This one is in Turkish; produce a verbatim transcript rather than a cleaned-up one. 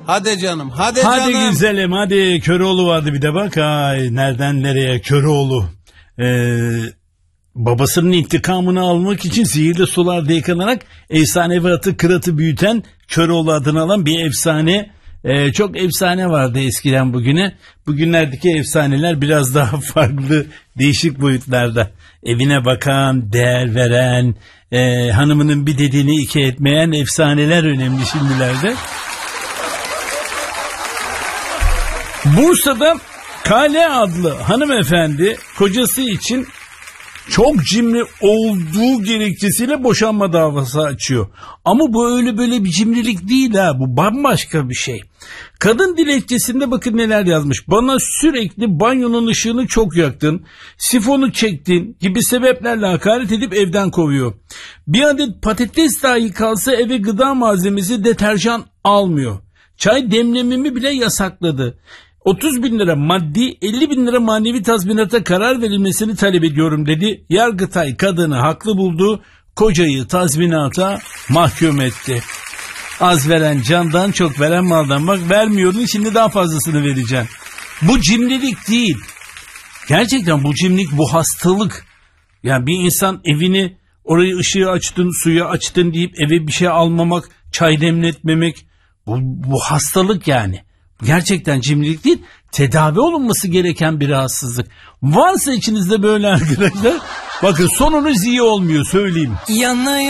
Hadi canım, hadi, hadi canım. Hadi güzelim, hadi. Köroğlu vardı bir de bak. Ay, nereden nereye Köroğlu. Eee... Babasının intikamını almak için sihirli sularda yıkanarak efsanevi atı Kırat'ı büyüten Köroğlu adını alan bir efsane. Ee, çok efsane vardı eskiden bugüne. Bugünlerdeki efsaneler biraz daha farklı, değişik boyutlarda. Evine bakan, değer veren, e, hanımının bir dediğini iki etmeyen efsaneler önemli şimdilerde. Bursa'da Kale adlı hanımefendi kocası için çok cimri olduğu gerekçesiyle boşanma davası açıyor. Ama bu öyle böyle bir cimrilik değil ha. Bu bambaşka bir şey. Kadın dilekçesinde bakın neler yazmış. Bana sürekli banyonun ışığını çok yaktın, sifonu çektin gibi sebeplerle hakaret edip evden kovuyor. Bir adet patates dahi kalsa eve gıda malzemesi, deterjan almıyor. Çay demlememi bile yasakladı. otuz bin lira maddi, elli bin lira manevi tazminata karar verilmesini talep ediyorum dedi. Yargıtay kadını haklı buldu. Kocayı tazminata mahkum etti. Az veren candan, çok veren maldan. Bak vermiyordun, şimdi daha fazlasını vereceksin. Bu cimrilik değil. Gerçekten bu cimrilik, bu hastalık. Yani bir insan evini, orayı ışığı açtın, suyu açtın deyip eve bir şey almamak, çay demletmemek. Bu, bu hastalık yani. Gerçekten cimrilik değil, tedavi olunması gereken bir rahatsızlık. Varsa içinizde böyle arkadaşlar, bakın sonunuz iyi olmuyor, söyleyeyim. Yana